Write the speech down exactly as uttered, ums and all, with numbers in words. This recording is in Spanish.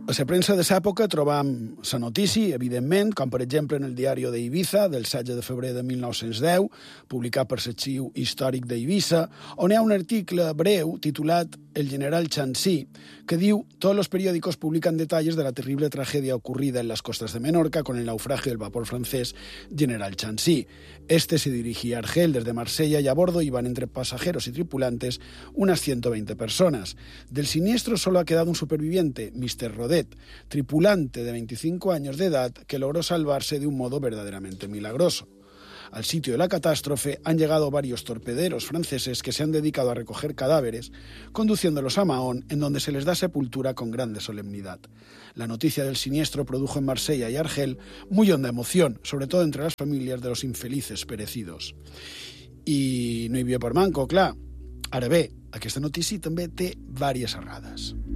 A la premsa de l'època trobam la notícia, evidentment, com per exemple en el diari d'Eivissa, del setze de febrer de mil nou-cents deu, publicat per l'Arxiu Històric d'Eivissa, on hi ha un article breu titulat El general Chancy, que diu «Todos los periódicos publican detalles de la terrible tragedia ocurrida en las costas de Menorca con el naufragio del vapor francés General Chancy. Este se dirigía a Argel desde Marsella y a bordo iban entre pasajeros y tripulantes unas ciento veinte personas. Del siniestro solo ha quedado un superviviente, mister Rodet, tripulante de veinticinco años de edad que logró salvarse de un modo verdaderamente milagroso. Al sitio de la catástrofe han llegado varios torpederos franceses que se han dedicado a recoger cadáveres, conduciéndolos a Mahón, en donde se les da sepultura con grande solemnidad. La noticia del siniestro produjo en Marsella y Argel muy honda emoción, sobre todo entre las familias de los infelices perecidos. I no hi havia per manco, clar. Ara bé, aquesta notícia també té diverses errades.